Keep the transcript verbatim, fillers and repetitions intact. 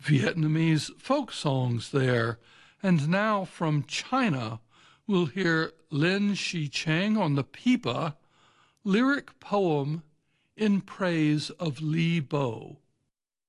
Vietnamese folk songs there. And now from China, we'll hear Lin Shicheng on the pipa, lyric poem in praise of Li Bo.